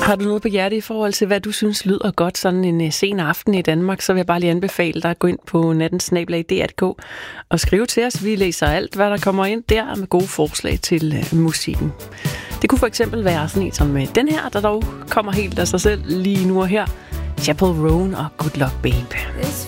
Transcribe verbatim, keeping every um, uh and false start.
Har du noget på hjerte i forhold til, hvad du synes lyder godt sådan en sen aften i Danmark, så vil jeg bare lige anbefale dig at gå ind på nattens snabel-a punktum d k og skrive til os. Vi læser alt, hvad der kommer ind der med gode forslag til uh, musikken. Det kunne for eksempel være sådan en som uh, den her, der dog kommer helt af sig selv lige nu og her. Chapel Roan og Good Luck Babe.